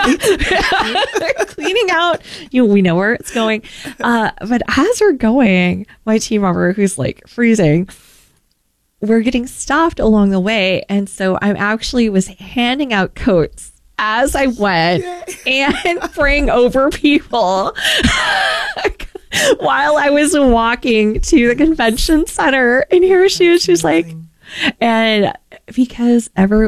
cleaning out. We know where it's going. But as we're going, my team member, who's like freezing, we're getting stopped along the way. And so I actually was handing out coats as I went and praying over people while I was walking to the convention center. And here she is. She's like, and because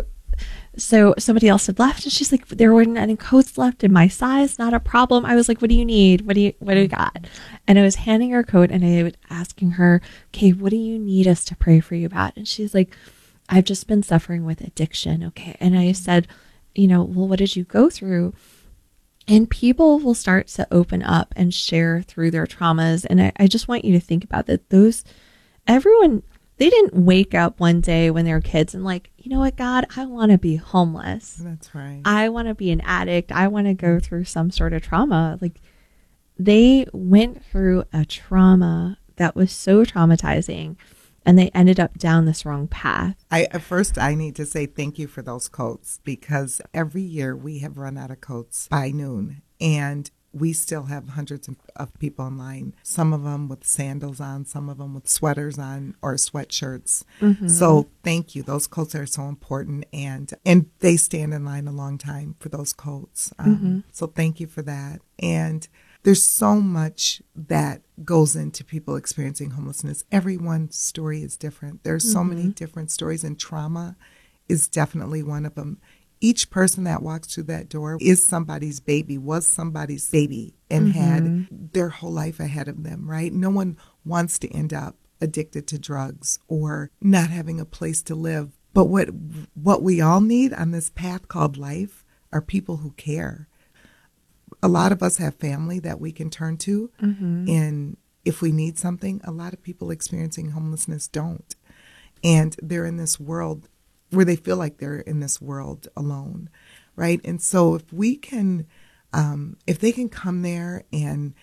so somebody else had left, and she's like, there weren't any coats left in my size. Not a problem. I was like, what do you need? What do you got? And I was handing her a coat, and I was asking her, okay, what do you need us to pray for you about? And she's like, I've just been suffering with addiction. Okay. And I said, well, what did you go through? And people will start to open up and share through their traumas. And I just want you to think about that. Everyone, they didn't wake up one day when they were kids and like, you know what, God, I want to be homeless. That's right. I want to be an addict. I want to go through some sort of trauma. Like, they went through a trauma that was so traumatizing, and they ended up down this wrong path. First, I need to say thank you for those coats, because every year we have run out of coats by noon, and we still have hundreds of people in line, some of them with sandals on, some of them with sweaters on or sweatshirts. Mm-hmm. So thank you. Those coats are so important, and they stand in line a long time for those coats. So thank you for that. And there's so much that goes into people experiencing homelessness. Everyone's story is different. There's so many different stories, and trauma is definitely one of them. Each person that walks through that door is somebody's baby, was somebody's baby, and had their whole life ahead of them, right? No one wants to end up addicted to drugs or not having a place to live. But what we all need on this path called life are people who care. A lot of us have family that we can turn to, and if we need something, a lot of people experiencing homelessness don't. And they're in this world where they feel like they're in this world alone, right? And so if we can, if they can come there and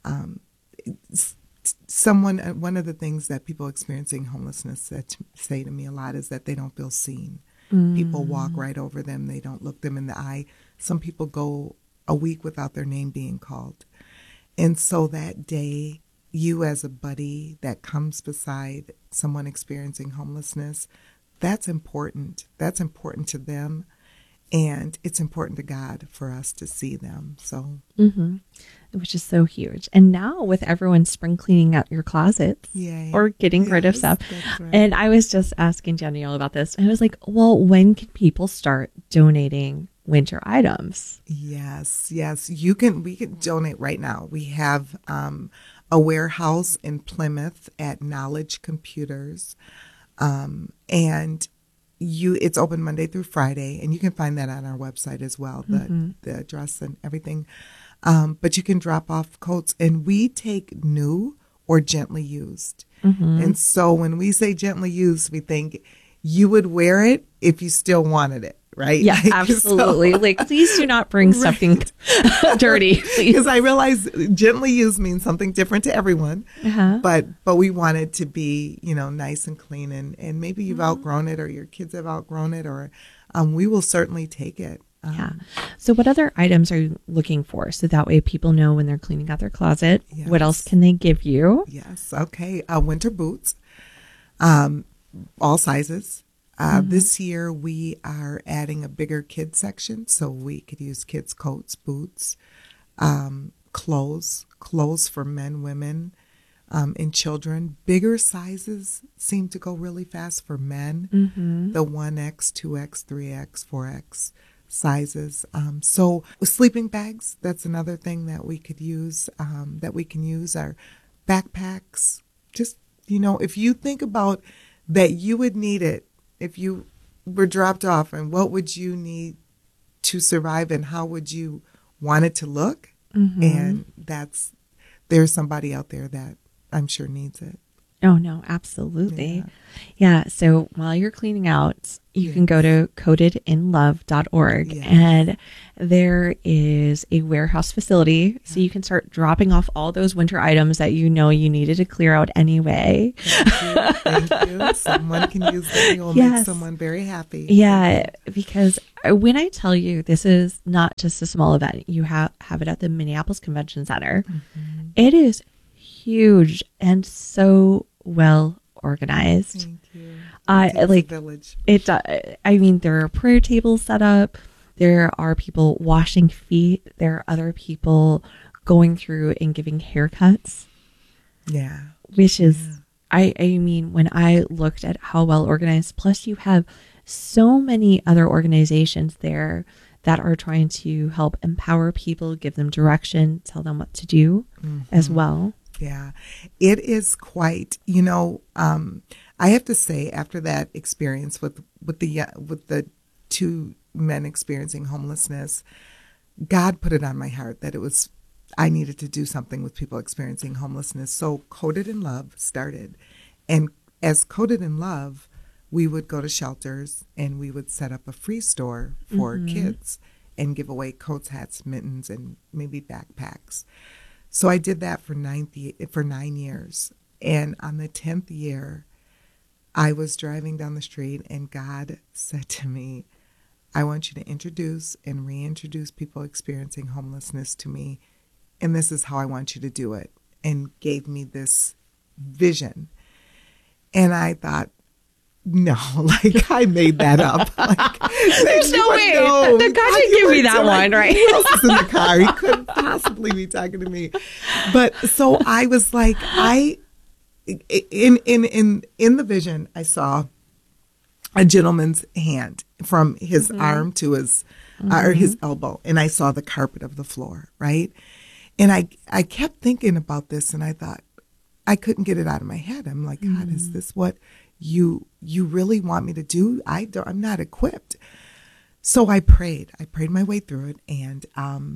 one of the things that people experiencing homelessness say to me a lot is that they don't feel seen. People walk right over them. They don't look them in the eye. Some people go a week without their name being called. And so that day, you as a buddy that comes beside someone experiencing homelessness, that's important. That's important to them. And it's important to God for us to see them. So, which is so huge. And now with everyone spring cleaning out your closets or getting rid of stuff. Right. And I was just asking Danielle about this. And I was like, well, when can people start donating winter items? Yes. We can donate right now. We have a warehouse in Plymouth at Knowledge Computers. And it's open Monday through Friday, and you can find that on our website as well, the address and everything. But you can drop off coats, and we take new or gently used. And so when we say gently used, we think you would wear it if you still wanted it, right? Yeah, absolutely. So, please do not bring something dirty, please. Because I realize gently used means something different to everyone. But we want it to be, nice and clean. And maybe you've outgrown it, or your kids have outgrown it, or we will certainly take it. So what other items are you looking for? So that way people know when they're cleaning out their closet. Yes. What else can they give you? Yes. Okay. Winter boots, all sizes. This year we are adding a bigger kids section, so we could use kids' coats, boots, clothes for men, women, and children. Bigger sizes seem to go really fast for men. The 1X, 2X, 3X, 4X sizes. So sleeping bags, that's another thing that we could use, that we can use. Our backpacks, just, if you think about that, you would need it if you were dropped off, and what would you need to survive, and how would you want it to look? And there's somebody out there that I'm sure needs it. Oh, no, absolutely. Yeah. So while you're cleaning out, you can go to codedinlove.org Yes. and there is a warehouse facility. So you can start dropping off all those winter items that you know you needed to clear out anyway. Thank you. Someone can use that. It will make someone very happy. Yeah, because when I tell you this is not just a small event, you have it at the Minneapolis Convention Center. Mm-hmm. It is huge and so well organized. Thank you. Like village. it. I mean, there are prayer tables set up. There are people washing feet. There are other people going through and giving haircuts. Yeah, which is, I mean, when I looked at how well organized. Plus, you have so many other organizations there that are trying to help empower people, give them direction, tell them what to do as well. Yeah, it is quite, I have to say after that experience with the two men experiencing homelessness, God put it on my heart that I needed to do something with people experiencing homelessness. So Coded in Love started. And as Coded in Love, we would go to shelters and we would set up a free store for kids and give away coats, hats, mittens, and maybe backpacks. So I did that for 9 years. And on the 10th year, I was driving down the street and God said to me, I want you to introduce and reintroduce people experiencing homelessness to me. And this is how I want you to do it. And gave me this vision. And I thought, no, like I made that up. Like, there's no way. God didn't give me that one, right? Who else is in the car? He couldn't possibly be talking to me. But so I was like, in the vision, I saw a gentleman's hand from his arm to his or his elbow, and I saw the carpet of the floor, right? And I kept thinking about this, and I thought I couldn't get it out of my head. I'm like, God, is this what you really want me to do? I'm not equipped. So I prayed my way through it, and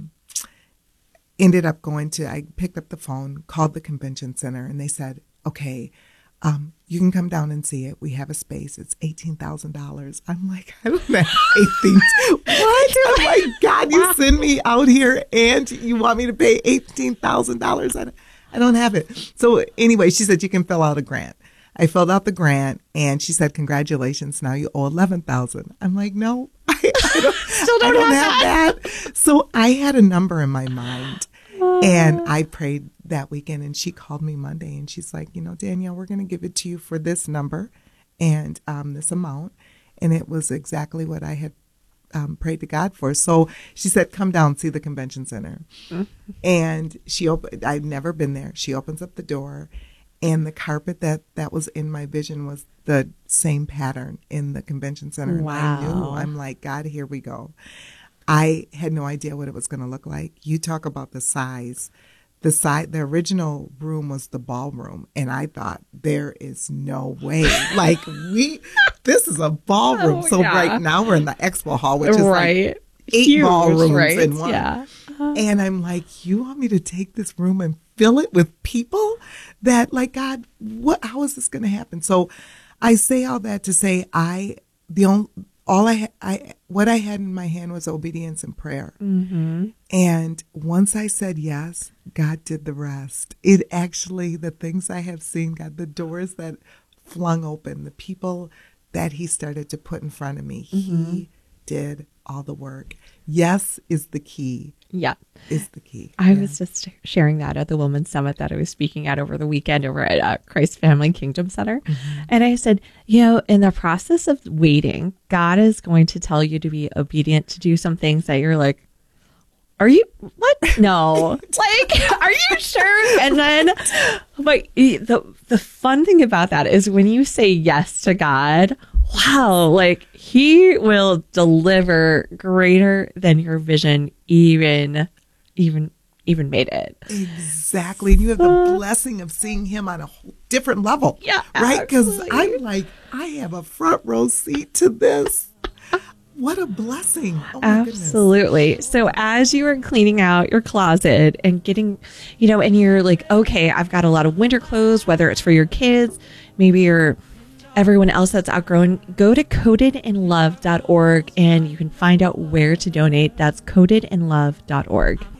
ended up I picked up the phone, called the convention center, and they said, okay, you can come down and see it. We have a space. It's $18,000. I'm like, I don't have 18. What? I'm like, God, you send me out here and you want me to pay $18,000? I don't have it. So anyway, she said, you can fill out a grant. I filled out the grant and she said, congratulations. Now you owe $11,000. I'm like, no, I don't have that. So I had a number in my mind. And I prayed that weekend, and she called me Monday, and she's like, Danielle, we're going to give it to you for this number and this amount. And it was exactly what I had prayed to God for. So she said, come down, see the convention center. And I'd never been there. She opens up the door, and the carpet that was in my vision was the same pattern in the convention center. Wow. And I knew, I'm like, God, here we go. I had no idea what it was going to look like. You talk about the size. The original room was the ballroom, and I thought, there is no way. Like, this is a ballroom. Right now we're in the expo hall, which is like 8 huge ballrooms in one. Yeah. And I'm like, you want me to take this room and fill it with people that, like, God, how is this going to happen? So I say all that to say what I had in my hand was obedience and prayer. And once I said yes, God did the rest. It actually, the things I have seen, God, the doors that flung open, the people that he started to put in front of me, he did all the work. Yes is the key. Yeah. Is the key. I was just sharing that at the Women's Summit that I was speaking at over the weekend over at Christ Family Kingdom Center. And I said, in the process of waiting, God is going to tell you to be obedient to do some things that you're like, are you, what? No. Like, are you sure? And then, but the fun thing about that is when you say yes to God, wow, like he will deliver greater than your vision even made it. Exactly. And you have the blessing of seeing him on a whole different level. Yeah. Right? Because I'm like, I have a front row seat to this. What a blessing. Oh my goodness. Absolutely. So as you are cleaning out your closet and getting, and you're like, okay, I've got a lot of winter clothes, whether it's for your kids, maybe you're everyone else that's outgrown, go to coatedinlove.org and you can find out where to donate. That's coatedinlove.org.